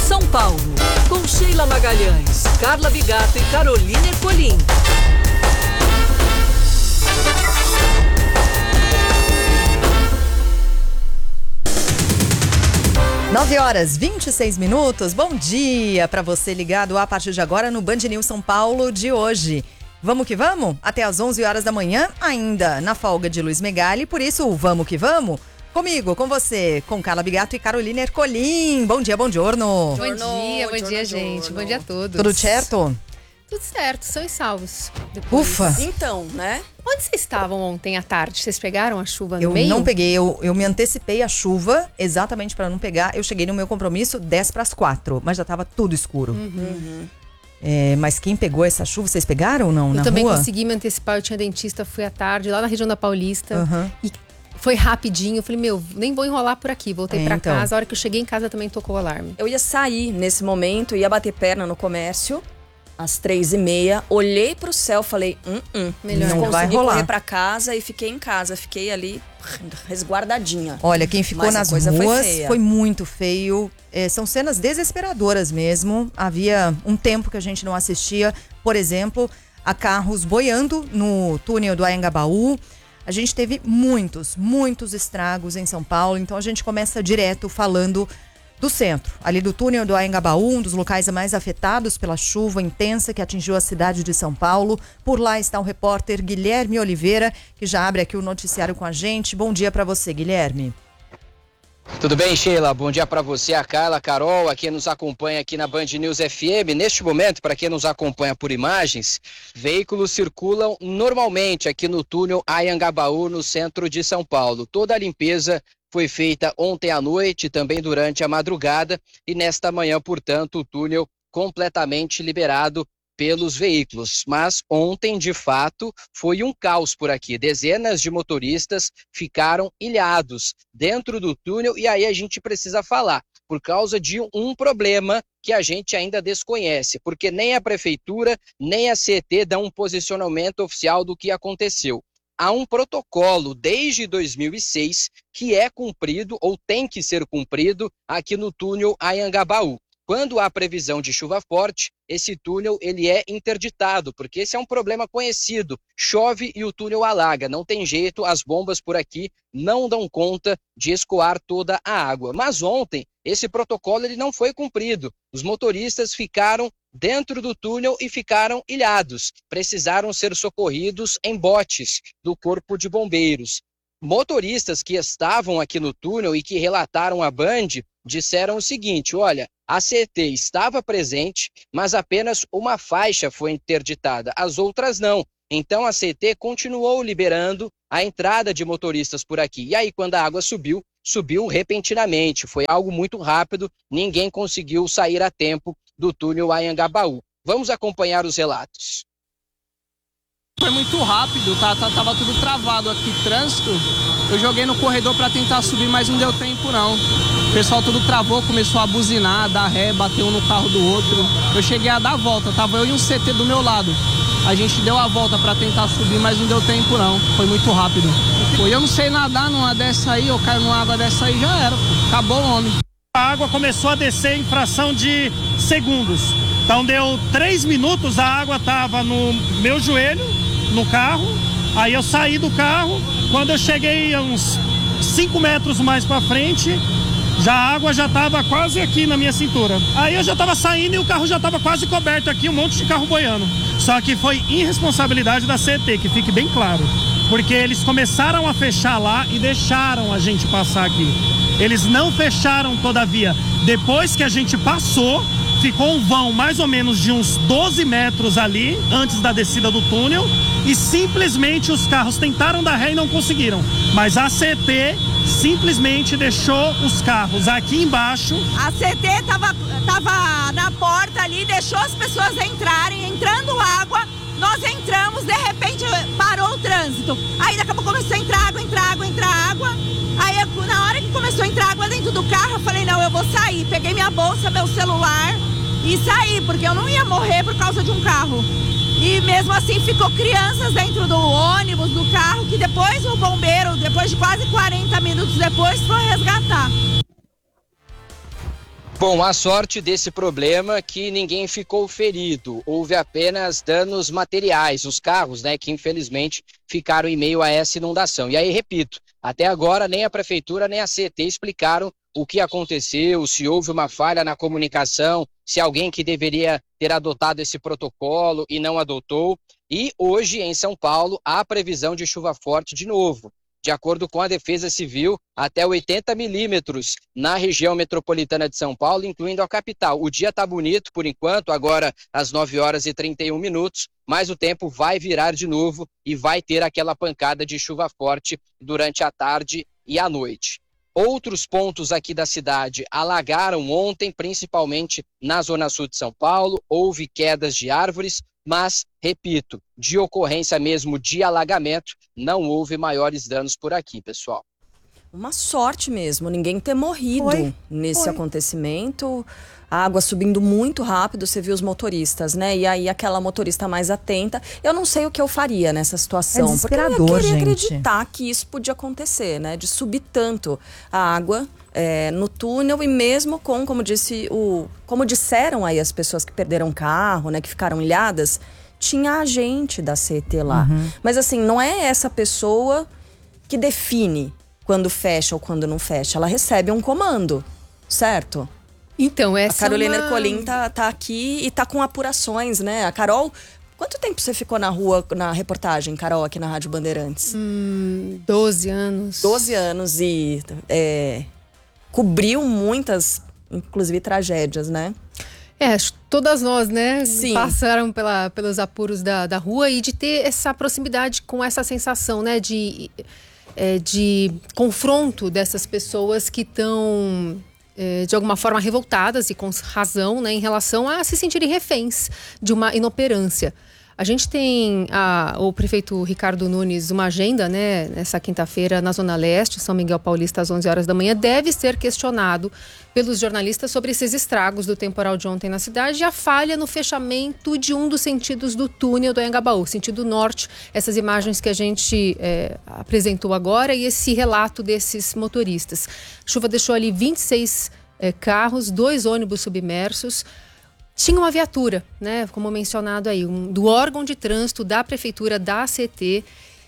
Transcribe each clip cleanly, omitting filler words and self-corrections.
São Paulo, com Sheila Magalhães, Carla Bigato e Carolina Ercolim. Nove horas 26 minutos. Bom dia para você ligado a partir de agora no Band News São Paulo de hoje. Vamos que vamos? Até às 11 horas da manhã, ainda na folga de Luiz Megali. Por isso, vamos que vamos? Comigo, com você, com Carla Bigato e Carolina Ercolim. Bom dia, bom giorno. Bom dia, gente. Bom dia a todos. Tudo certo? Tudo certo, são e salvos. Depois. Ufa! Então, né? Onde vocês estavam ontem à tarde? Vocês pegaram a chuva no Eu meio? não peguei, eu me antecipei a chuva exatamente para não pegar. Eu cheguei no meu compromisso 10 para as 4, mas já tava tudo escuro. Mas quem pegou essa chuva, vocês pegaram ou não? Eu na também rua? consegui me antecipar, eu tinha dentista, fui à tarde, lá na região da Paulista. E foi rapidinho, eu falei, nem vou enrolar por aqui. Voltei pra casa, a hora que eu cheguei em casa também tocou o alarme. Eu ia sair nesse momento, ia bater perna no comércio, às 3h30. Olhei pro céu, falei, melhor não vai consegui rolar. correr pra casa e fiquei em casa. Fiquei ali resguardadinha. Olha, quem ficou Mas a nas coisa ruas foi foi feia. muito feio. São cenas desesperadoras mesmo. Havia um tempo que a gente não assistia, por exemplo, a carros boiando no túnel do Anhangabaú. A gente teve muitos estragos em São Paulo. Então a gente começa direto falando do centro, ali do túnel do Anhangabaú, um dos locais mais afetados pela chuva intensa que atingiu a cidade de São Paulo. Por lá está o repórter Guilherme Oliveira, que já abre aqui o noticiário com a gente. Bom dia para você, Guilherme. Tudo bem, Sheila? Bom dia para você, a Carla, a Carol, a quem nos acompanha aqui na Band News FM. Neste momento, para quem nos acompanha por imagens, veículos circulam normalmente aqui no túnel Anhangabaú, no centro de São Paulo. Toda a limpeza foi feita ontem à noite e também durante a madrugada, e nesta manhã, portanto, o túnel completamente liberado pelos veículos. Mas ontem, de fato, foi um caos por aqui. Dezenas de motoristas ficaram ilhados dentro do túnel, e aí a gente precisa falar, por causa de um problema que a gente ainda desconhece, porque nem a prefeitura, nem a CET dão um posicionamento oficial do que aconteceu. Há um protocolo desde 2006 que é cumprido ou tem que ser cumprido aqui no túnel Anhangabaú. Quando há previsão de chuva forte, esse túnel ele é interditado, porque esse é um problema conhecido. Chove e o túnel alaga, não tem jeito, as bombas por aqui não dão conta de escoar toda a água. Mas ontem, esse protocolo ele não foi cumprido. Os motoristas ficaram dentro do túnel e ficaram ilhados. Precisaram ser socorridos em botes do Corpo de Bombeiros. Motoristas que estavam aqui no túnel e que relataram à Band disseram o seguinte: olha, a CET estava presente, mas apenas uma faixa foi interditada, as outras não. Então a CET continuou liberando a entrada de motoristas por aqui. E aí quando a água subiu repentinamente, foi algo muito rápido, ninguém conseguiu sair a tempo do túnel Anhangabaú. Vamos acompanhar os relatos. Foi muito rápido, tava tudo travado aqui, trânsito. Eu joguei no corredor para tentar subir, mas não deu tempo não. O pessoal tudo travou, começou a buzinar, dar ré, bateu um no carro do outro. Eu cheguei a dar a volta, tava eu e um CT do meu lado. A gente deu a volta para tentar subir, mas não deu tempo não, foi muito rápido. Eu não sei nadar numa dessa aí, eu caio numa água dessa aí, já era, acabou o homem. A água começou a descer em fração de segundos. Então deu 3 minutos, a água estava no meu joelho, no carro. Aí eu saí do carro, quando eu cheguei a uns 5 metros mais para frente, a água já estava quase aqui na minha cintura. Aí eu já estava saindo e o carro já estava quase coberto aqui, um monte de carro boiando. Só que foi irresponsabilidade da CET, que fique bem claro. Porque eles começaram a fechar lá e deixaram a gente passar aqui. Eles não fecharam todavia. Depois que a gente passou, ficou um vão mais ou menos de uns 12 metros ali, antes da descida do túnel, e simplesmente os carros tentaram dar ré e não conseguiram. Mas a CET simplesmente deixou os carros aqui embaixo. A CET tava na porta ali, deixou as pessoas entrarem, entrando água, nós entramos, de repente parou o trânsito. Aí daqui a pouco começou a entrar água. Aí na hora que começou a entrar água dentro do carro, eu falei, não, eu vou sair. Peguei minha bolsa, meu celular e saí, porque eu não ia morrer por causa de um carro. E mesmo assim ficou crianças dentro do ônibus, do carro, que depois o bombeiro, depois de quase 40 minutos depois, foi resgatar. Bom, a sorte desse problema é que ninguém ficou ferido, houve apenas danos materiais, os carros, né, que infelizmente ficaram em meio a essa inundação. E aí, repito, até agora nem a Prefeitura nem a CET explicaram o que aconteceu, se houve uma falha na comunicação, se alguém que deveria ter adotado esse protocolo e não adotou. E hoje, em São Paulo, há previsão de chuva forte de novo. De acordo com a Defesa Civil, até 80 milímetros na região metropolitana de São Paulo, incluindo a capital. O dia está bonito por enquanto, agora às 9h31, mas o tempo vai virar de novo e vai ter aquela pancada de chuva forte durante a tarde e a noite. Outros pontos aqui da cidade alagaram ontem, principalmente na zona sul de São Paulo, houve quedas de árvores, mas, repito, de ocorrência mesmo de alagamento, não houve maiores danos por aqui, pessoal. Uma sorte mesmo, ninguém ter morrido nesse acontecimento. A água subindo muito rápido, você viu os motoristas, né? E aí aquela motorista mais atenta. Eu não sei o que eu faria nessa situação. É desesperador, porque eu ia querer gente. acreditar que isso podia acontecer, né? De subir tanto a água no túnel e mesmo com, como disseram aí as pessoas que perderam carro, né? Que ficaram ilhadas, tinha agente da CET lá. Mas assim, não é essa pessoa que define quando fecha ou quando não fecha. Ela recebe um comando, certo? Então, essa a Carolina Ercolim tá aqui e tá com apurações, né? A Carol, quanto tempo você ficou na rua, na reportagem, Carol, aqui na Rádio Bandeirantes? 12 anos. 12 anos e cobriu muitas, inclusive, tragédias, né? Todas nós, né? Sim. Passaram pelos apuros da rua e de ter essa proximidade com essa sensação, né? De confronto dessas pessoas que estão de alguma forma revoltadas e com razão, né, em relação a se sentirem reféns de uma inoperância. A gente tem o prefeito Ricardo Nunes uma agenda, né, nessa quinta-feira na Zona Leste, São Miguel Paulista, às 11h da manhã. Deve ser questionado pelos jornalistas sobre esses estragos do temporal de ontem na cidade e a falha no fechamento de um dos sentidos do túnel do Anhangabaú, sentido norte. Essas imagens que a gente apresentou agora e esse relato desses motoristas. A chuva deixou ali 26 carros, 2 ônibus submersos. Tinha uma viatura, né, como mencionado aí, do órgão de trânsito da prefeitura, da CET,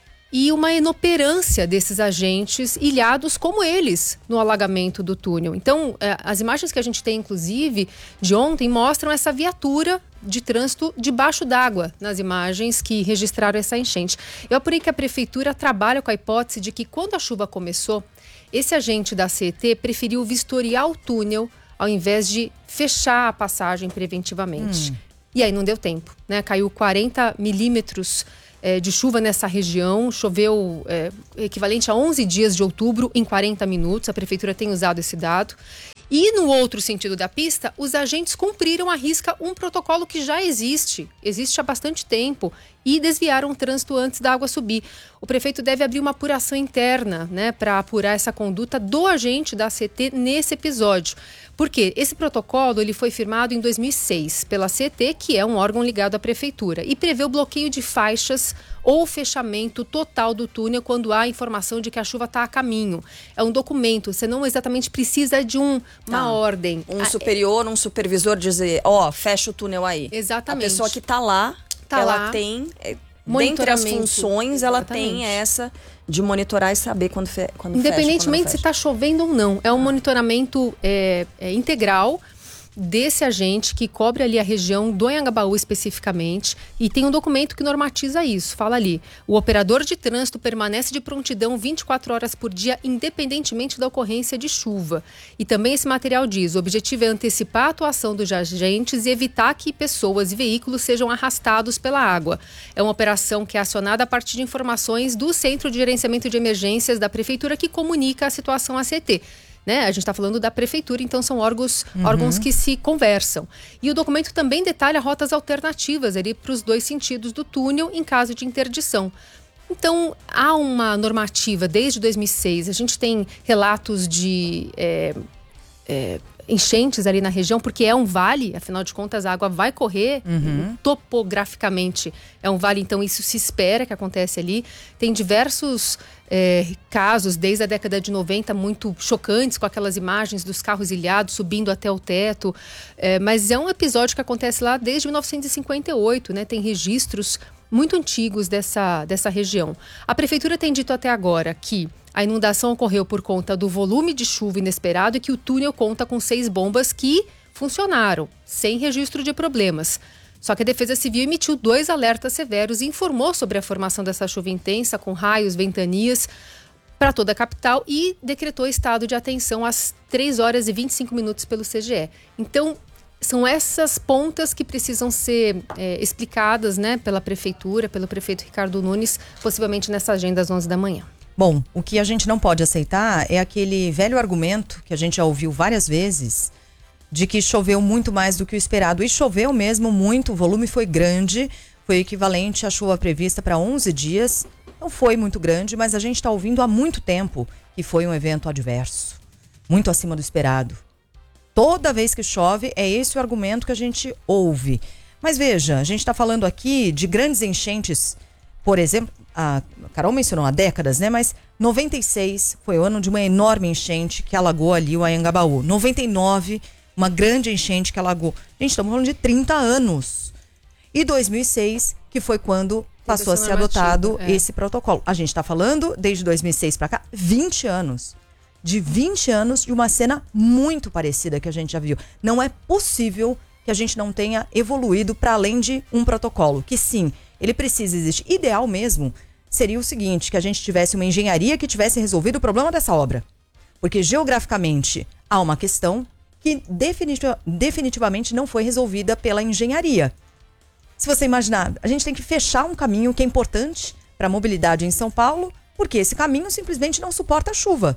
e uma inoperância desses agentes ilhados como eles no alagamento do túnel. Então, as imagens que a gente tem, inclusive, de ontem, mostram essa viatura de trânsito debaixo d'água nas imagens que registraram essa enchente. Eu apurei que a prefeitura trabalha com a hipótese de que quando a chuva começou, esse agente da CET preferiu vistoriar o túnel ao invés de fechar a passagem preventivamente. E aí não deu tempo, né? Caiu 40 milímetros de chuva nessa região, choveu equivalente a 11 dias de outubro em 40 minutos, a prefeitura tem usado esse dado. E no outro sentido da pista, os agentes cumpriram à risca um protocolo que já existe há bastante tempo, e desviaram o trânsito antes da água subir. O prefeito deve abrir uma apuração interna, né, para apurar essa conduta do agente da CET nesse episódio. Porque esse protocolo ele foi firmado em 2006 pela CET, que é um órgão ligado à prefeitura, e prevê o bloqueio de faixas ou fechamento total do túnel quando há informação de que a chuva está a caminho. É um documento, você não exatamente precisa de uma ordem. Um superior, um supervisor dizer, fecha o túnel aí. Exatamente. A pessoa que está lá, ela tem, dentre as funções, ela tem essa de monitorar e saber quando fecha. Independentemente se está chovendo ou não. É um monitoramento integral desse agente que cobre ali a região do Anhangabaú especificamente, e tem um documento que normatiza isso, fala ali: o operador de trânsito permanece de prontidão 24 horas por dia, independentemente da ocorrência de chuva. E também esse material diz: o objetivo é antecipar a atuação dos agentes e evitar que pessoas e veículos sejam arrastados pela água. É uma operação que é acionada a partir de informações do Centro de Gerenciamento de Emergências da Prefeitura, que comunica a situação à CET. Né? A gente está falando da prefeitura, então são órgãos que se conversam. E o documento também detalha rotas alternativas ali para os 2 sentidos do túnel em caso de interdição. Então, há uma normativa desde 2006. A gente tem relatos de enchentes ali na região, porque é um vale, afinal de contas a água vai correr, topograficamente é um vale, então isso se espera que acontece ali. Tem diversos casos desde a década de 90 muito chocantes, com aquelas imagens dos carros ilhados subindo até o teto, mas é um episódio que acontece lá desde 1958, né? Tem registros muito antigos dessa região. A prefeitura tem dito até agora que a inundação ocorreu por conta do volume de chuva inesperado e que o túnel conta com 6 bombas que funcionaram, sem registro de problemas. Só que a Defesa Civil emitiu 2 alertas severos e informou sobre a formação dessa chuva intensa, com raios, ventanias, para toda a capital e decretou estado de atenção às 3 horas e 25 minutos pelo CGE. Então, são essas pontas que precisam ser explicadas, né, pela prefeitura, pelo prefeito Ricardo Nunes, possivelmente nessa agenda às 11 da manhã. Bom, o que a gente não pode aceitar é aquele velho argumento que a gente já ouviu várias vezes, de que choveu muito mais do que o esperado. E choveu mesmo muito, o volume foi grande, foi equivalente à chuva prevista para 11 dias. Não foi muito grande, mas a gente está ouvindo há muito tempo que foi um evento adverso, muito acima do esperado. Toda vez que chove, é esse o argumento que a gente ouve. Mas veja, a gente está falando aqui de grandes enchentes, por exemplo, a Carol mencionou há décadas, né? Mas 96 foi o ano de uma enorme enchente que alagou ali o Anhangabaú. 99, uma grande enchente que alagou. Gente, estamos falando de 30 anos. E 2006, que foi quando passou a ser adotado esse protocolo. A gente está falando, desde 2006 para cá, 20 anos. De 20 anos de uma cena muito parecida que a gente já viu. Não é possível que a gente não tenha evoluído para além de um protocolo. Que sim, ele precisa existir. Ideal mesmo seria o seguinte, que a gente tivesse uma engenharia que tivesse resolvido o problema dessa obra. Porque geograficamente há uma questão que definitivamente não foi resolvida pela engenharia. Se você imaginar, a gente tem que fechar um caminho que é importante para a mobilidade em São Paulo, porque esse caminho simplesmente não suporta a chuva.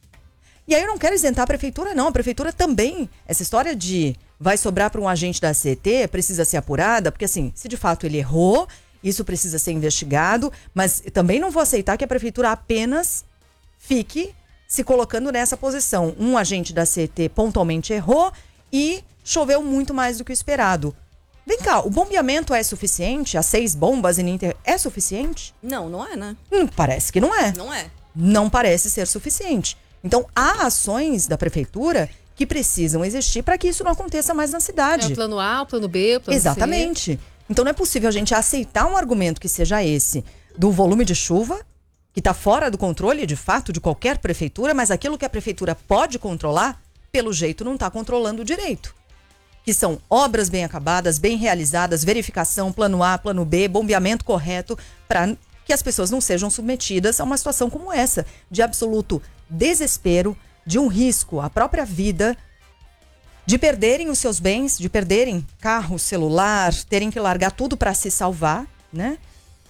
E aí eu não quero isentar a prefeitura, não. A prefeitura também, essa história de vai sobrar para um agente da CET, precisa ser apurada, porque assim, se de fato ele errou, isso precisa ser investigado, mas também não vou aceitar que a prefeitura apenas fique se colocando nessa posição. Um agente da CET pontualmente errou e choveu muito mais do que o esperado. Vem cá, o bombeamento é suficiente? As 6 bombas é suficiente? Não, não é, né? Parece que não é. Não é. Não parece ser suficiente. Então, há ações da prefeitura que precisam existir para que isso não aconteça mais na cidade. O plano A, o plano B, o plano C. Exatamente. Então, não é possível a gente aceitar um argumento que seja esse do volume de chuva, que está fora do controle, de fato, de qualquer prefeitura, mas aquilo que a prefeitura pode controlar, pelo jeito, não está controlando direito. Que são obras bem acabadas, bem realizadas, verificação, plano A, plano B, bombeamento correto, para que as pessoas não sejam submetidas a uma situação como essa, de absoluto desespero, de um risco à própria vida, de perderem os seus bens, de perderem carro, celular, terem que largar tudo para se salvar, né?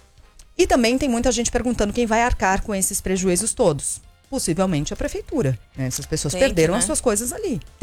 E também tem muita gente perguntando quem vai arcar com esses prejuízos todos. Possivelmente a prefeitura, né? Essas pessoas perderam as suas coisas ali.